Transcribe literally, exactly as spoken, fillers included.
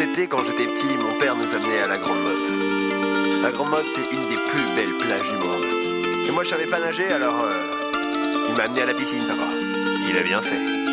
l'été, quand j'étais petit, mon père nous amenait à la Grande Motte. La Grande Motte, c'est une des plus belles plages du monde. Et moi, je savais pas nager, alors euh, il m'a amené à la piscine, papa. Il a bien fait.